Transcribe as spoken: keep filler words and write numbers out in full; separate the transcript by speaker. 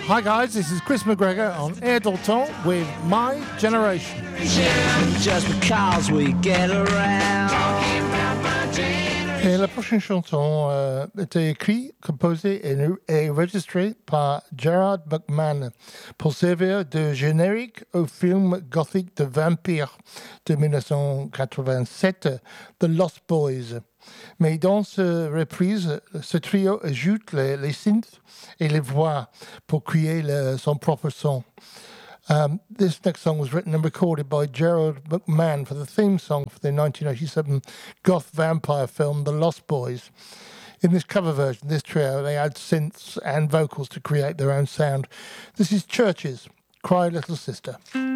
Speaker 1: Hi guys, this is Chris McGregor on Air Dalton with My Generation.
Speaker 2: Just because we get around.
Speaker 1: Et la prochaine chanson euh, était écrite, composée et, et enregistrée par Gerard McMahon pour servir de générique au film gothique de vampire de mille neuf cent quatre-vingt-sept, The Lost Boys. Mais dans ce reprise, ce trio ajoute les, les synths et les voix pour créer le, son propre son. Um, this next song was written and recorded by Gerald McMahon for the theme song for the nineteen eighty-seven goth vampire film The Lost Boys. In this cover version, this trio, they add synths and vocals to create their own sound. This is Churches, Cry Little Sister.